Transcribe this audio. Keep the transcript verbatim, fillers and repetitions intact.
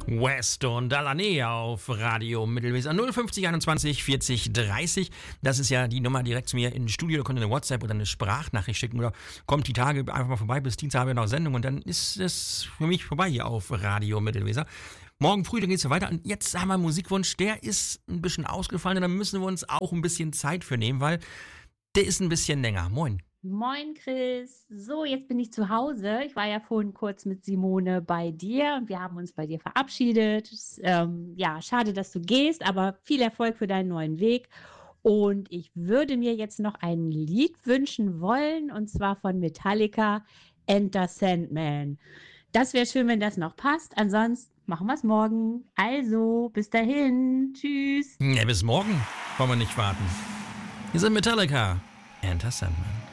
West und Delaney auf Radio Mittelweser null fünfzig einundzwanzig vierzig dreißig. Das ist ja die Nummer direkt zu mir ins Studio. Da könnt ihr eine WhatsApp oder eine Sprachnachricht schicken oder kommt die Tage einfach mal vorbei. Bis Dienstag habe ich noch Sendung und dann ist es für mich vorbei hier auf Radio Mittelweser. Morgen früh, dann geht's ja weiter. Und jetzt haben wir einen Musikwunsch, der ist ein bisschen ausgefallen und da müssen wir uns auch ein bisschen Zeit für nehmen, weil der ist ein bisschen länger. Moin. Moin Chris, so jetzt bin ich zu Hause. Ich war ja vorhin kurz mit Simone bei dir und wir haben uns bei dir verabschiedet. Es, ähm, ja, schade, dass du gehst, aber viel Erfolg für deinen neuen Weg. Und ich würde mir jetzt noch ein Lied wünschen wollen und zwar von Metallica, Enter Sandman. Das wäre schön, wenn das noch passt. Ansonsten machen wir es morgen. Also, bis dahin. Tschüss. Ja, bis morgen wollen wir nicht warten. Hier sind Metallica, Enter Sandman.